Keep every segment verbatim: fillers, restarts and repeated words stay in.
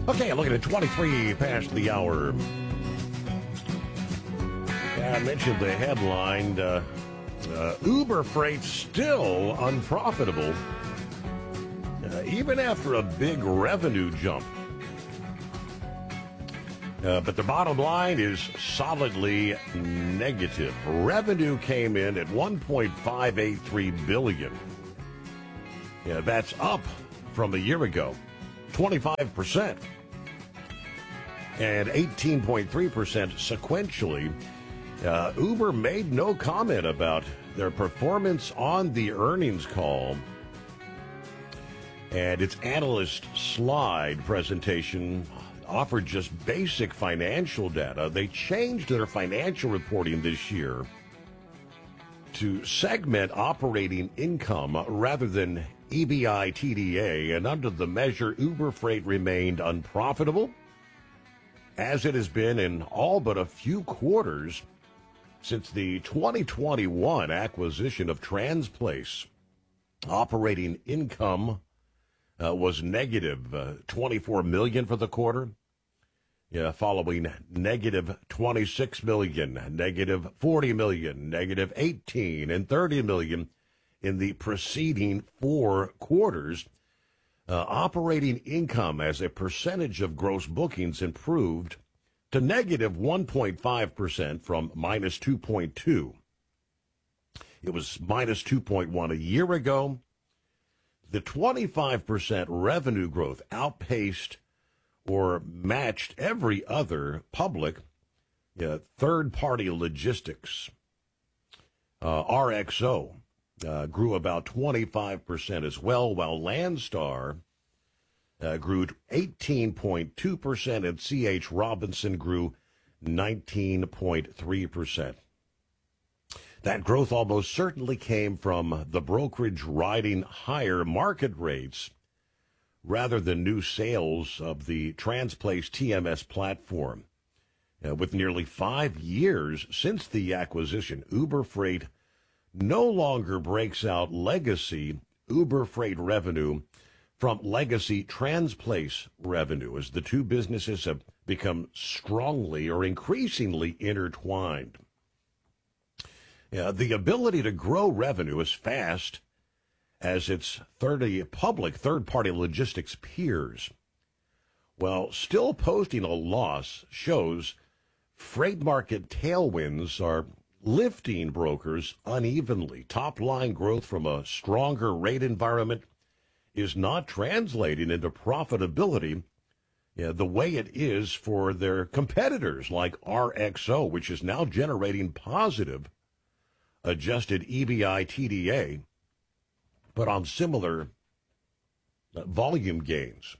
Okay, looking at twenty-three past the hour. Yeah, I mentioned the headline, uh, uh, Uber Freight still unprofitable, uh, even after a big revenue jump. Uh, but the bottom line is solidly negative. Revenue came in at one point five eight three billion dollars. Yeah, that's up from a year ago, twenty-five percent. And eighteen point three percent sequentially. Uh, Uber made no comment about their performance on the earnings call. And its analyst slide presentation offered just basic financial data. They changed their financial reporting this year to segment operating income rather than E B I T D A. And under the measure, Uber Freight remained unprofitable, as it has been in all but a few quarters since the twenty twenty-one acquisition of Transplace. Operating income uh, was negative uh, twenty-four million dollars for the quarter, yeah, following negative twenty-six million dollars, negative forty million dollars, negative eighteen and thirty million dollars in the preceding four quarters. Uh, operating income as a percentage of gross bookings improved to negative one point five percent from minus two point two. It was minus two point one a year ago. The twenty-five percent revenue growth outpaced or matched every other public uh, third-party logistics. Uh, R X O uh, grew about twenty-five percent as well, while Landstar uh, grew eighteen point two percent and C H. Robinson grew nineteen point three percent. That growth almost certainly came from the brokerage riding higher market rates rather than new sales of the Transplace T M S platform. Uh, with nearly five years since the acquisition, Uber Freight no longer breaks out legacy Uber Freight revenue from legacy Transplace revenue, as the two businesses have become strongly or increasingly intertwined. Uh, the ability to grow revenue as fast as its thirty public third-party logistics peers, while still posting a loss, shows freight market tailwinds are lifting brokers unevenly. Top-line growth from a stronger rate environment is not translating into profitability yeah, the way it is for their competitors like R X O, which is now generating positive adjusted E B I T D A, but on similar uh, volume gains.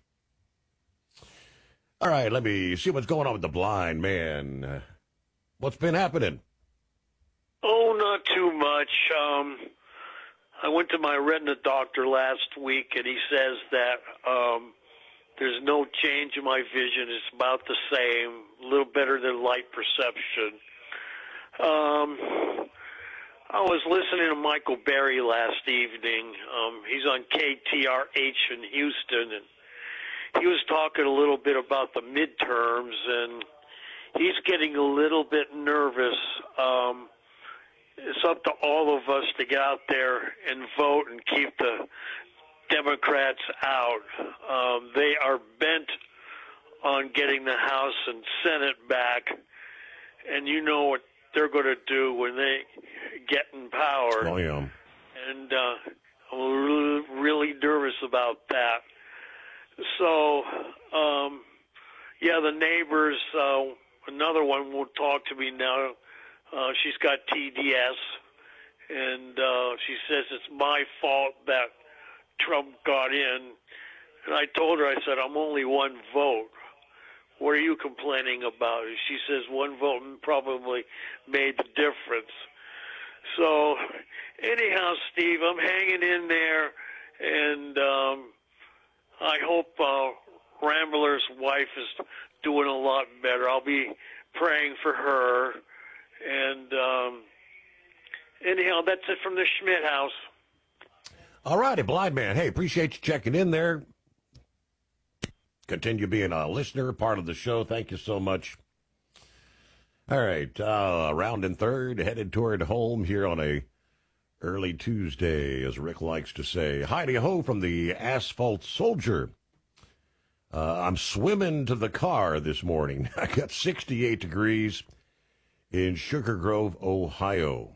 All right, let me see what's going on with the blind man. Uh, what's been happening? Oh, not too much. Um, I went to my retina doctor last week, and he says that um, there's no change in my vision. It's about the same, a little better than light perception. Um, I was listening to Michael Berry last evening. Um, he's on K T R H in Houston, and he was talking a little bit about the midterms, and he's getting a little bit nervous. Um, it's up to all of us to get out there and vote and keep the Democrats out. Um, they are bent on getting the House and Senate back, and you know what they're going to do when they get in power. Oh, yeah. And uh, I'm really, really nervous about that. So, um, yeah, the neighbors, uh, another one won't talk to me now. Uh, she's got T D S, and uh, she says it's my fault that Trump got in. And I told her, I said, I'm only one vote. What are you complaining about? She says one vote probably made the difference. So, anyhow, Steve, I'm hanging in there, and um, I hope uh, Rambler's wife is doing a lot better. I'll be praying for her. And um, anyhow, that's it from the Schmidt House. All righty, blind man. Hey, appreciate you checking in there. continue being a listener, part of the show. Thank you so much. All right, uh, round and third, headed toward home here on a early Tuesday, as Rick likes to say. Hi-de-ho from the Asphalt Soldier. Uh, I'm swimming to the car this morning. I got sixty-eight degrees in Sugar Grove, Ohio.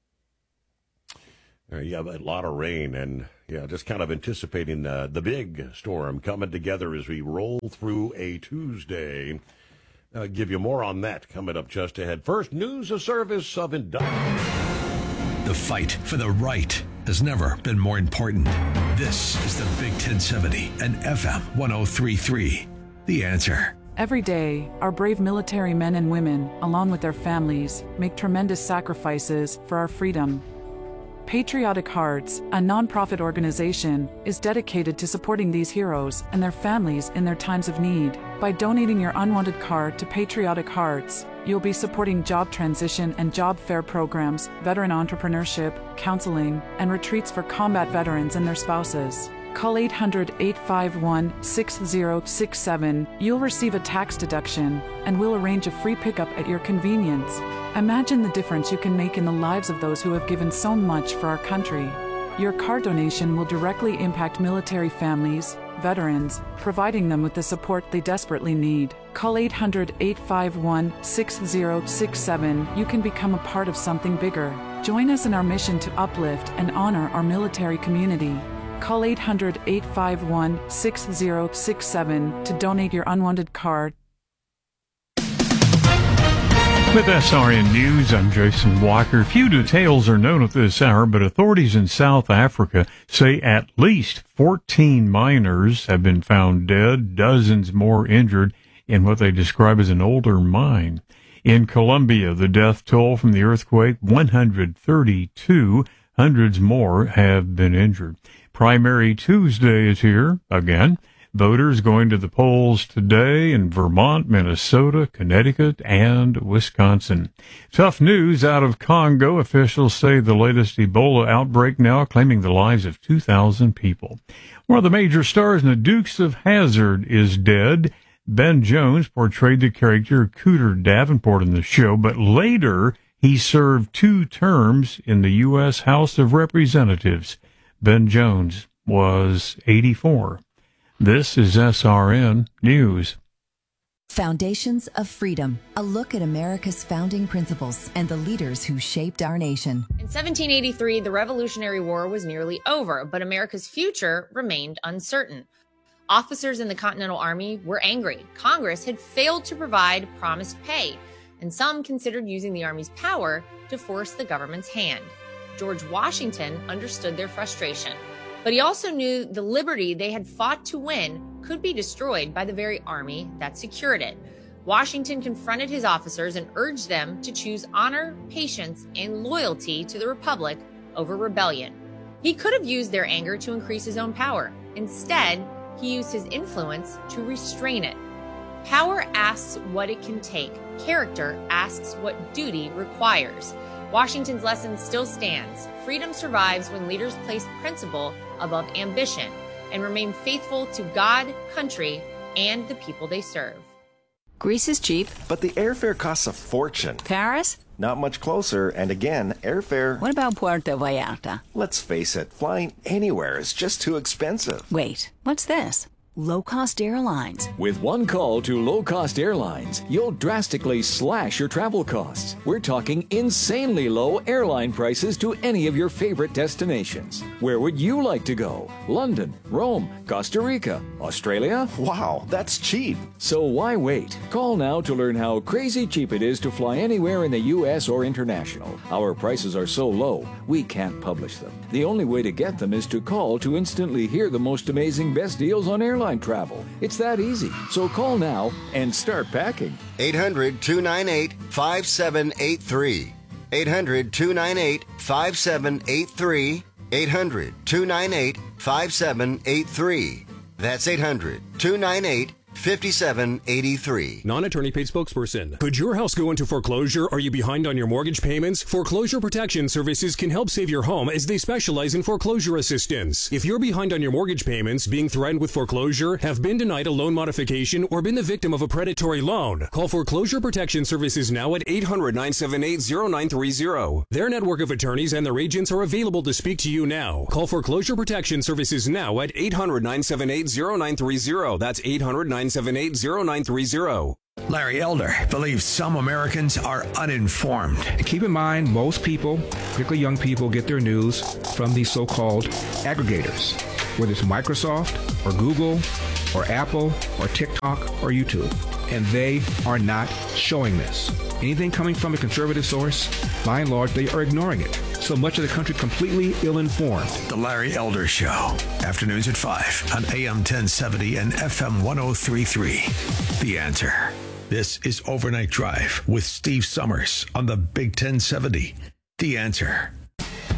Uh, yeah, a lot of rain, and yeah, just kind of anticipating uh, the big storm coming together as we roll through a Tuesday. I'll give you more on that coming up just ahead. First, news of service of indictment. The fight for the right has never been more important. This is the Big ten seventy and F M one oh three point three. The Answer. Every day, our brave military men and women, along with their families, make tremendous sacrifices for our freedom. Patriotic Hearts, a nonprofit organization, is dedicated to supporting these heroes and their families in their times of need. By donating your unwanted card to Patriotic Hearts, you'll be supporting job transition and job fair programs, veteran entrepreneurship, counseling, and retreats for combat veterans and their spouses. Call eight hundred, eight five one, six zero six seven. You'll receive a tax deduction, and we'll arrange a free pickup at your convenience. Imagine the difference you can make in the lives of those who have given so much for our country. Your card donation will directly impact military families, veterans, providing them with the support they desperately need. Call eight hundred, eight five one, six zero six seven. You can become a part of something bigger. Join us in our mission to uplift and honor our military community. Call eight hundred, eight five one, six zero six seven to donate your unwanted card. With S R N News, I'm Jason Walker. Few details are known at this hour, but authorities in South Africa say at least fourteen miners have been found dead, dozens more injured in what they describe as an older mine. In Colombia, the death toll from the earthquake, one hundred thirty-two. Hundreds more have been injured. Primary Tuesday is here again. Voters going to the polls today in Vermont, Minnesota, Connecticut, and Wisconsin. Tough news out of Congo. Officials say the latest Ebola outbreak now claiming the lives of two thousand people. One of the major stars in the Dukes of Hazzard is dead. Ben Jones portrayed the character Cooter Davenport in the show, but later he served two terms in the U S House of Representatives. Ben Jones was eighty-four. This is S R N News. Foundations of Freedom, a look at America's founding principles and the leaders who shaped our nation. In seventeen eighty-three, the Revolutionary War was nearly over, but America's future remained uncertain. Officers in the Continental Army were angry. Congress had failed to provide promised pay, and some considered using the Army's power to force the government's hand. George Washington understood their frustration, but he also knew the liberty they had fought to win could be destroyed by the very army that secured it. Washington confronted his officers and urged them to choose honor, patience, and loyalty to the Republic over rebellion. He could have used their anger to increase his own power. Instead, he used his influence to restrain it. Power asks what it can take. Character asks what duty requires. Washington's lesson still stands. Freedom survives when leaders place principle above ambition and remain faithful to God, country, and the people they serve. Greece is cheap. But the airfare costs a fortune. Paris? Not much closer, and again, airfare... What about Puerto Vallarta? Let's face it, flying anywhere is just too expensive. Wait, what's this? Low-cost airlines. With one call to low-cost airlines, you'll drastically slash your travel costs. We're talking insanely low airline prices to any of your favorite destinations. Where would you like to go? London, Rome, Costa Rica, Australia? Wow, that's cheap. So why wait? Call now to learn how crazy cheap it is to fly anywhere in the U S or international. Our prices are so low, we can't publish them. The only way to get them is to call to instantly hear the most amazing best deals on airline travel. It's that easy. So call now and start packing. eight hundred, two nine eight, five seven eight three. eight hundred, two nine eight, five seven eight three. eight hundred, two nine eight, five seven eight three. That's eight hundred, two nine eight, five seven eight three. Non-attorney paid spokesperson. Could your house go into foreclosure? Are you behind on your mortgage payments? Foreclosure Protection Services can help save your home as they specialize in foreclosure assistance. If you're behind on your mortgage payments, being threatened with foreclosure, have been denied a loan modification, or been the victim of a predatory loan, call Foreclosure Protection Services now at eight hundred, nine seven eight, zero nine three zero. Their network of attorneys and their agents are available to speak to you now. Call Foreclosure Protection Services now at eight hundred, nine seven eight, zero nine three zero. That's eight hundred, nine seven eight, zero nine three zero. Larry Elder believes some Americans are uninformed. Keep in mind, most people, particularly young people, get their news from these so-called aggregators, whether it's Microsoft or Google or Apple or TikTok or YouTube. And they are not showing this. Anything coming from a conservative source, by and large, they are ignoring it. So much of the country completely ill-informed. The Larry Elder Show, afternoons at five on A M ten seventy and F M ten thirty-three. The Answer. This is Overnight Drive with Steve Summers on the Big ten seventy. The Answer.